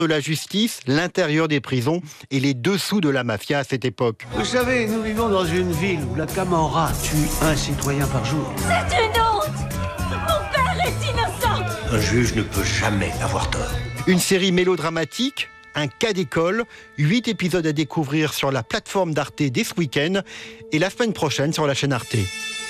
de la justice, l'intérieur des prisons et les dessous de la mafia à cette époque. Vous savez, nous vivons dans une ville où la Camorra tue un citoyen par jour. C'est une honte! Mon père est innocent! Un juge ne peut jamais avoir tort. Une série mélodramatique, un cas d'école, 8 épisodes à découvrir sur la plateforme d'Arte dès ce week-end et la semaine prochaine sur la chaîne Arte.